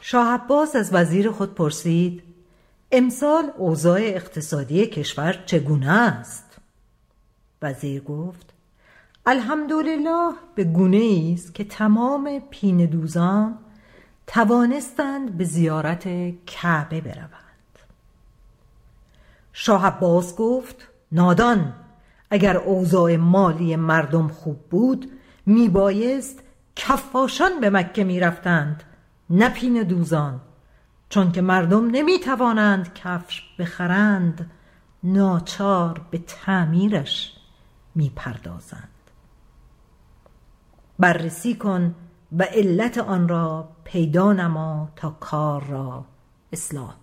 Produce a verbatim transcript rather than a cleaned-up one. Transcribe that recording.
شاه عباس از وزیر خود پرسید: امسال اوضاع اقتصادی کشور چگونه است؟ وزیر گفت: الحمدلله به گونه‌ای است که تمام پینه دوزان توانستند به زیارت کعبه بروند. شاه عباس گفت: نادان، اگر اوضاع مالی مردم خوب بود میبایست کفاشان به مکه میرفتند نه پینه دوزان، چون که مردم نمیتوانند کفش بخرند، ناچار به تعمیرش میپردازند. بررسی کن و علت آن را پیدا نما تا کار را اصلاح